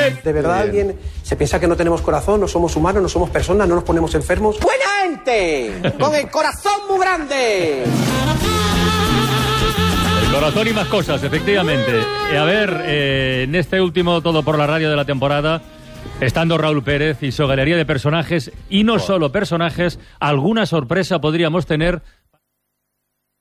¿De verdad alguien se piensa que no tenemos corazón, no somos humanos, no somos personas, no nos ponemos enfermos? ¡Buena gente! ¡Con el corazón muy grande! El corazón y más cosas, efectivamente. A ver, en este último Todo por la Radio de la temporada, estando Raúl Pérez y su galería de personajes, y no solo personajes, alguna sorpresa podríamos tener